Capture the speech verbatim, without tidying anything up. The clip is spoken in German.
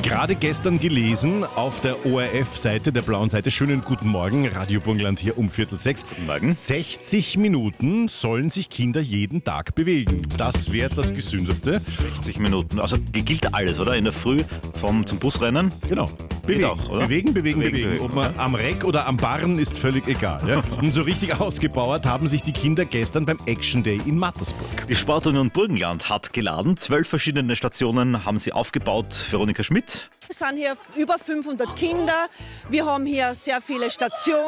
Gerade gestern gelesen auf der O R F-Seite, der blauen Seite. Schönen guten Morgen, Radio Burgenland hier um Viertel sechs. Guten Morgen. sechzig Minuten sollen sich Kinder jeden Tag bewegen. Das wäre das Gesündeste. sechzig Minuten. Also gilt alles, oder? In der Früh vom, zum Busrennen? Genau. Bewegen, auch, oder? bewegen, bewegen, bewegen, Bewegen, bewegen. Ob man am Reck oder am Barren ist völlig egal. Ja? Und so richtig ausgebauert haben sich die Kinder gestern beim Action Day in Mattersburg. Die Sportunion Burgenland hat geladen. Zwölf verschiedene Stationen haben sie aufgebaut. Veronika Schmidt. Es sind hier über fünfhundert Kinder. Wir haben hier sehr viele Stationen.